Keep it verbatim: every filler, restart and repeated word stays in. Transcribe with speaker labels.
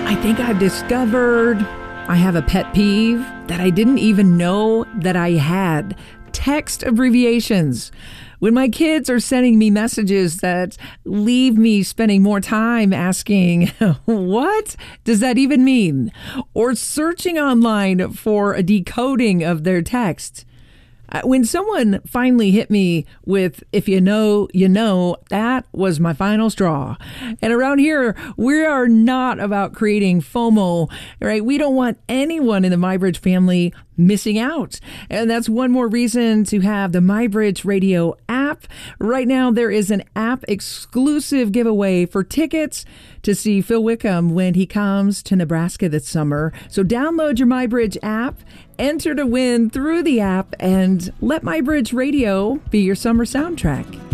Speaker 1: I think I've discovered I have a pet peeve that I didn't even know that I had. Text abbreviations. When my kids are sending me messages that leave me spending more time asking, what does that even mean? Or searching online for a decoding of their text. When someone finally hit me with, if you know, you know, that was my final straw. And around here, we are not about creating FOMO, right? We don't want anyone in the MyBridge family missing out. And that's one more reason to have the MyBridge Radio app. Right now, there is an app exclusive giveaway for tickets to see Phil Wickham when he comes to Nebraska this summer. So download your MyBridge app, enter to win through the app, and let MyBridge Radio be your summer soundtrack.